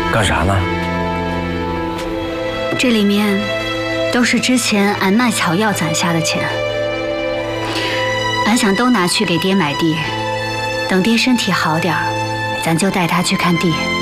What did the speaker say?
干啥呢？ 这里面都是之前俺卖草药攒下的钱，俺想都拿去给爹买地，等爹身体好点儿，咱就带他去看地。